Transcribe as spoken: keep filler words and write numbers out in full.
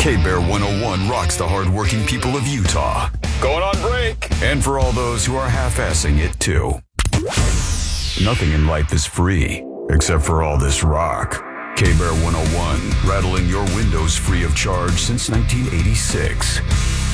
K-Bear one oh one rocks the hardworking people of Utah. Going on break. And for all those who are half-assing it, too. Nothing in life is free, except for all this rock. K-Bear one oh one, rattling your windows free of charge since nineteen eighty-six.